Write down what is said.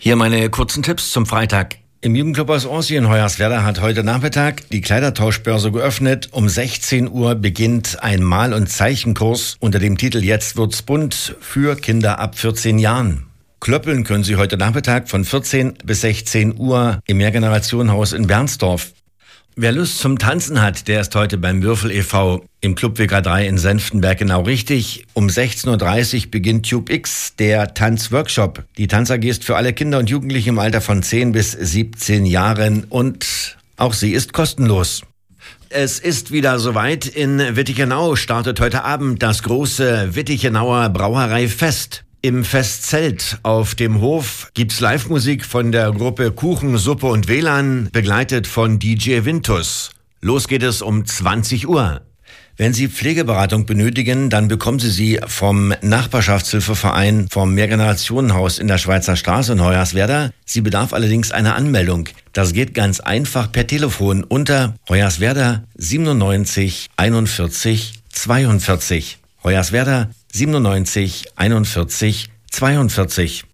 Hier meine kurzen Tipps zum Freitag. Im Jugendclub aus Orsi in Hoyerswerda hat heute Nachmittag die Kleidertauschbörse geöffnet. Um 16 Uhr beginnt ein Mal- und Zeichenkurs unter dem Titel Jetzt wird's bunt für Kinder ab 14 Jahren. Klöppeln können Sie heute Nachmittag von 14 bis 16 Uhr im Mehrgenerationenhaus in Bernsdorf. Wer Lust zum Tanzen hat, der ist heute beim Würfel e.V. im Club WK3 in Senftenberg genau richtig. Um 16.30 Uhr beginnt Tube X, der Tanzworkshop. Die Tanz AG ist für alle Kinder und Jugendliche im Alter von 10 bis 17 Jahren und auch sie ist kostenlos. Es ist wieder soweit. In Wittichenau startet heute Abend das große Wittichenauer Brauereifest. Im Festzelt auf dem Hof gibt's Live-Musik von der Gruppe Kuchen, Suppe und WLAN, begleitet von DJ Vintus. Los geht es um 20 Uhr. Wenn Sie Pflegeberatung benötigen, dann bekommen Sie sie vom Nachbarschaftshilfeverein vom Mehrgenerationenhaus in der Schweizer Straße in Hoyerswerda. Sie bedarf allerdings einer Anmeldung. Das geht ganz einfach per Telefon unter Hoyerswerda 97 41 42. Hoyerswerda 97 41 42.